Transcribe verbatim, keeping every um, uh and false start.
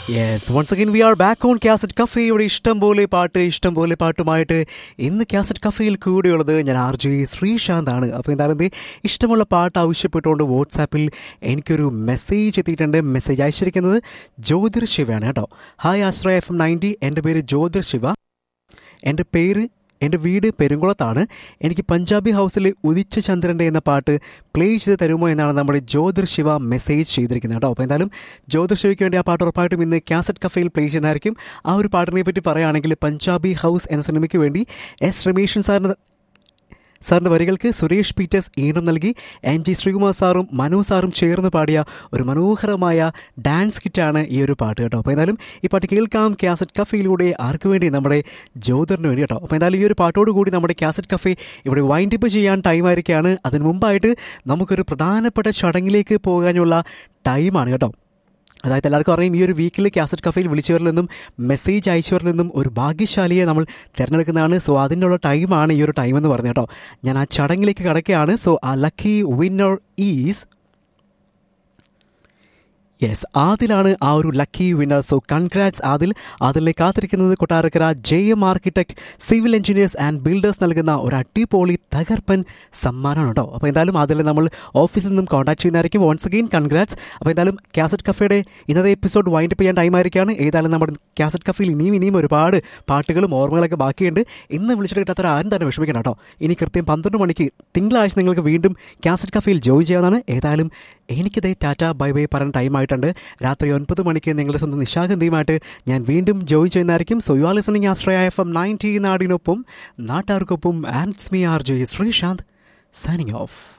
Yes once again V are back on cassette കഫേയുടെ ഇഷ്ടം പോലെ പാട്ട് ഇഷ്ടം പോലെ പാട്ടുമായിട്ട് ഇന്ന് കാസറ്റ് കഫേയിൽ കൂടെയുള്ളത് ഞാൻ ആർ ജെ ശ്രീശാന്ത് ആണ്. അപ്പോൾ എന്തായാലും ദേ ഇഷ്ടമുള്ള പാട്ട് ആവശ്യപ്പെട്ടുകൊണ്ട് വാട്സാപ്പിൽ എനിക്കൊരു മെസ്സേജ് എത്തിയിട്ടുണ്ട്. മെസ്സേജ് അയച്ചിരിക്കുന്നത് ജ്യോതിർ ശിവയാണ് കേട്ടോ. ഹായ് ആശ്രയ എഫ് എം നയൻറ്റി, എൻ്റെ പേര് ജ്യോതിർ ശിവ. എൻ്റെ പേര് എൻ്റെ വീട് പെരുങ്കുളത്താണ്. എനിക്ക് പഞ്ചാബി ഹൗസിലെ ഉദിച്ച ചന്ദ്രൻ്റെ എന്ന പാട്ട് പ്ലേ ചെയ്ത് തരുമോ എന്നാണ് നമ്മുടെ ജ്യോതിർ ശിവ മെസ്സേജ് ചെയ്തിരിക്കുന്നത് കേട്ടോ. അപ്പോൾ എന്തായാലും ജ്യോതിർ ശിവയ്ക്ക് വേണ്ടി ആ പാട്ട് ഉറപ്പായിട്ടും ഇന്ന് കാസറ്റ് കഫേയിൽ പ്ലേ ചെയ്യുന്നതായിരിക്കും. ആ ഒരു പാട്ടിനെ പറ്റി പറയുകയാണെങ്കിൽ പഞ്ചാബി ഹൗസ് എന്ന സിനിമയ്ക്ക് വേണ്ടി എസ് രമേശൻ സാറിന് സാറിൻ്റെ വരികൾക്ക് സുരേഷ് പീറ്റേഴ്സ് ഈണം നൽകി എം ജി ശ്രീകുമാർ സാറും മനു സാറും ചേർന്ന് പാടിയ ഒരു മനോഹരമായ ഡാൻസ് കിറ്റാണ് ഈ ഒരു പാട്ട് കേട്ടോ. അപ്പോൾ എന്തായാലും ഈ പാട്ട് കേൾക്കാം കാസറ്റ് കഫേയിലൂടെ. ആർക്ക് വേണ്ടി? നമ്മുടെ ജ്യോതിറിന് വേണ്ടി കേട്ടോ. അപ്പോൾ എന്തായാലും ഈ ഒരു പാട്ടോട് കൂടി നമ്മുടെ കാസറ്റ് കഫേ ഇവിടെ വൈൻഡപ്പ് ചെയ്യാൻ ടൈമായിരിക്കുകയാണ്. അതിന് മുമ്പായിട്ട് നമുക്കൊരു പ്രധാനപ്പെട്ട ചടങ്ങിലേക്ക് പോകാനുള്ള ടൈമാണ് കേട്ടോ. അതായത് എല്ലാവർക്കും അറിയാം, ഈ ഒരു വീക്കിൽ കാസറ്റ് കഫേയിൽ വിളിച്ചവരിൽ നിന്നും മെസ്സേജ് അയച്ചവരിൽ നിന്നും ഒരു ഭാഗ്യശാലിയെ നമ്മൾ തിരഞ്ഞെടുക്കുന്നതാണ്. സോ അതിനുള്ള ടൈമാണ് ഈ ഒരു ടൈം എന്ന് പറഞ്ഞു കേട്ടോ. ഞാൻ ആ ചടങ്ങിലേക്ക് കടക്കുകയാണ്. സോ ആ ലക്കി വിന്നർ ഈസ് യെസ് ആദിലാണ് ആ ഒരു lucky winner. So congrats Adil. ആദിലെ കാത്തിരിക്കുന്നത് Kottarakkara J M architect civil engineers and builders നൽകുന്ന ഒരു അടിപൊളി തകർപ്പൻ സമ്മാനമാണ് കേട്ടോ. അപ്പോൾ എന്തായാലും അതിൽ നമ്മൾ ഓഫീസിൽ നിന്നും കോൺടാക്ട് ചെയ്യുന്നതായിരിക്കും. Once again congrats. അപ്പോൾ എന്തായാലും കാസറ്റ് കഫേയുടെ ഇന്നത്തെ എപ്പിസോഡ് വൈൻഡപ്പ് ചെയ്യാൻ ടൈമായിരിക്കുകയാണ്. ഏതായാലും നമ്മുടെ കാസറ്റ് കഫേയിൽ ഇനിയും ഇനിയും ഒരുപാട് പാട്ടുകളും ഓർമ്മകളൊക്കെ ബാക്കിയുണ്ട്. ഇന്ന് വിളിച്ചിട്ട് കിട്ടാത്ത ആരും തന്നെ വിഷമിക്കണം കേട്ടോ. ഇനി കൃത്യം പന്ത്രണ്ട് മണിക്ക് തിങ്കളാഴ്ച നിങ്ങൾക്ക് വീണ്ടും കാസറ്റ് കഫേയിൽ ജോയിൻ ചെയ്യാവുന്നതാണ്. ഏതായാലും എനിക്കിതേ ടാറ്റ ബൈ ബൈ പറയാൻ ടൈമായിട്ടുണ്ട്. രാത്രി ഒൻപത് മണിക്ക് നിങ്ങളുടെ സ്വന്തം നിശാഗന്ധിയുമായിട്ട് ഞാൻ വീണ്ടും ജോയിൻ ചെയ്യുന്നതായിരിക്കും. So you are listening Ashraya F M ninety, നാടിനൊപ്പം നാട്ടാർക്കൊപ്പം. And me R J Sreesanth signing off.